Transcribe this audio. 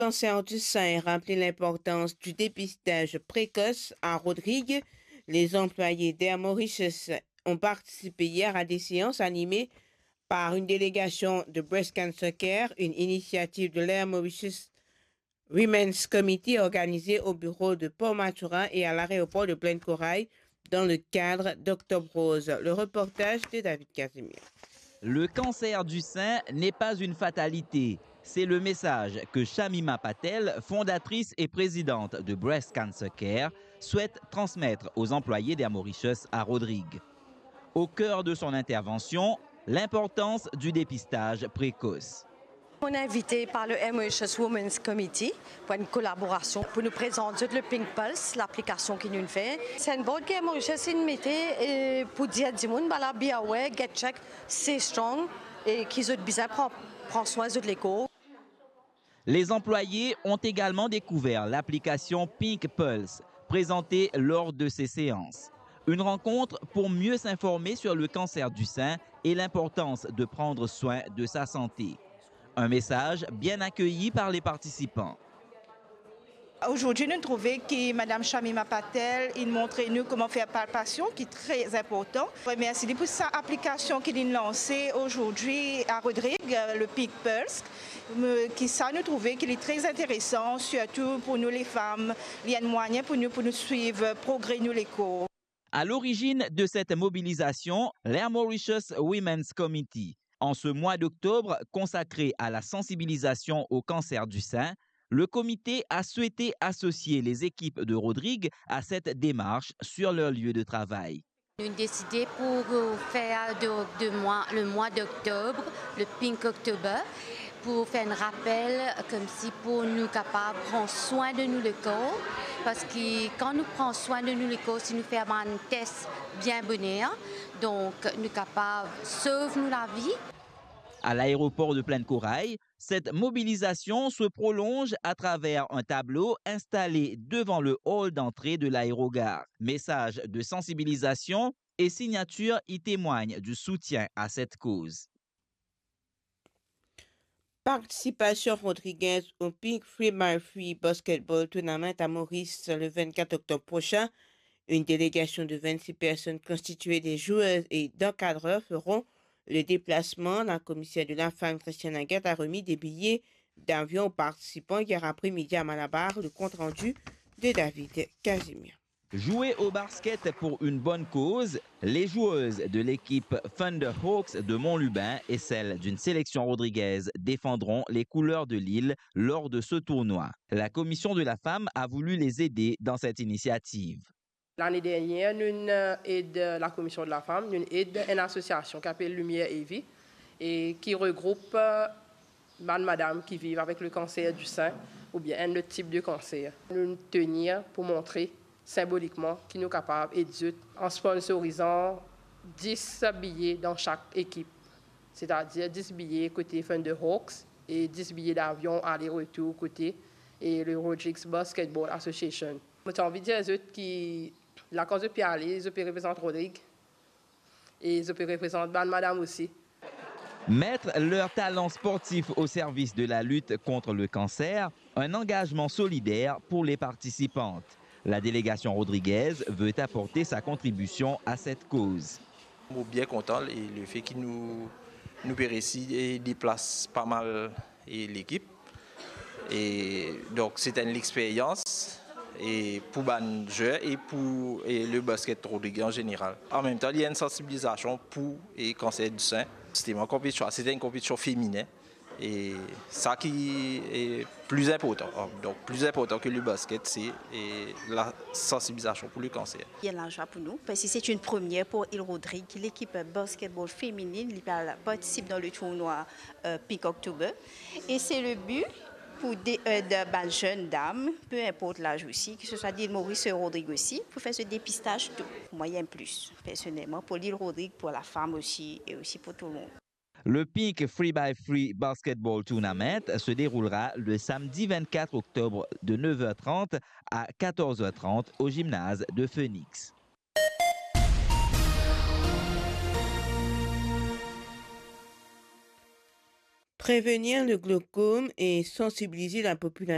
Cancer du sein et rappeler l'importance du dépistage précoce à Rodrigue. Les employés d'Air Mauritius ont participé hier à des séances animées par une délégation de Breast Cancer Care, une initiative de l'Air Mauritius Women's Committee organisée au bureau de Port-Maturin et à l'aéroport de Plaine Corail dans le cadre d'Octobre Rose. Le reportage de David Casimir. Le cancer du sein n'est pas une fatalité. C'est le message que Shamima Patel, fondatrice et présidente de Breast Cancer Care, souhaite transmettre aux employés d'Air Mauritius à Rodrigue. Au cœur de son intervention, l'importance du dépistage précoce. On est invité par le Air Mauritius Women's Committee pour une collaboration pour nous présenter le Pink Pulse, l'application qui nous fait. C'est une bonne Air Mauritius et pour dire à tout le monde, be aware, get check, stay strong et qu'ils ont besoin prendre soin de l'écho. Les employés ont également découvert l'application Pink Pulse, présentée lors de ces séances. Une rencontre pour mieux s'informer sur le cancer du sein et l'importance de prendre soin de sa santé. Un message bien accueilli par les participants. Aujourd'hui, nous trouvons que Mme Shamima Patel montre nous comment faire palpation, qui est très important. Merci pour cette application qu'il a lancée aujourd'hui à Rodrigue, le Pink Pulse, qui ça nous trouvons qu'il est très intéressant, surtout pour nous les femmes. Il y a un moyen pour nous suivre, progrès nous les cours. À l'origine de cette mobilisation, l'Air Mauritius Women's Committee. En ce mois d'octobre consacré à la sensibilisation au cancer du sein, le comité a souhaité associer les équipes de Rodrigue à cette démarche sur leur lieu de travail. Nous avons décidé pour faire le mois d'octobre, le Pink October, pour faire un rappel comme si pour nous capables de prendre soin de nous le corps. Parce que quand nous prenons soin de nous le corps, si nous faisons un test bien bonheur, donc nous sommes capables de sauver nous la vie. À l'aéroport de Plaine Corail, cette mobilisation se prolonge à travers un tableau installé devant le hall d'entrée de l'aérogare. Message de sensibilisation et signature y témoignent du soutien à cette cause. Participation Rodriguez au Pink Free by Free Basketball Tournament à Maurice le 24 octobre prochain. Une délégation de 26 personnes constituée des joueuses et d'encadreurs feront le déplacement. La commissaire de la femme Christiane Agathe a remis des billets d'avion aux participants hier après-midi à Malabar. Le compte-rendu de David Casimir. Jouer au basket pour une bonne cause, les joueuses de l'équipe Thunderhawks de Montlubain et celles d'une sélection rodriguaise défendront les couleurs de l'île lors de ce tournoi. La commission de la femme a voulu les aider dans cette initiative. L'année dernière, nous aidons la commission de la femme, nous aidons une association qui s'appelle Lumière et Vie et qui regroupe madame qui vivent avec le cancer du sein ou bien un autre type de cancer. Nous tenir pour montrer symboliquement qu'ils nous sommes capables d'aider en sponsorisant 10 billets dans chaque équipe. C'est-à-dire 10 billets côté Thunderhawks et 10 billets d'avion aller-retour côté et le Rodrigues Basketball Association. J'ai envie de dire aux autres qui la cause de Pialé, ils représentent Rodrigue et ils représentent madame aussi. Mettre leur talent sportif au service de la lutte contre le cancer, un engagement solidaire pour les participantes. La délégation rodriguaise veut apporter sa contribution à cette cause. Je suis bien content et le fait qu'il nous réussit et déplace pas mal l'équipe. Et donc c'est une expérience et pour les jeux et pour le basket rodriguais en général. En même temps, il y a une sensibilisation pour le cancer du sein. C'était une compétition féminine. Et ça qui est plus important. Donc plus important que le basket, c'est la sensibilisation pour le cancer. Il y a l'argent pour nous, parce que c'est une première pour Il Rodrigue, l'équipe basketball féminine qui participe dans le tournoi Pink October. Et c'est le but pour de jeunes dames, peu importe l'âge aussi, que ce soit d'Île Maurice et Rodrigue aussi, pour faire ce dépistage tout. Moyen plus, personnellement, pour l'Île Rodrigue, pour la femme aussi, et aussi pour tout le monde. Le Pink Free by Free Basketball Tournament se déroulera le samedi 24 octobre de 9h30 à 14h30 au gymnase de Phoenix. Prévenir le glaucome et sensibiliser la population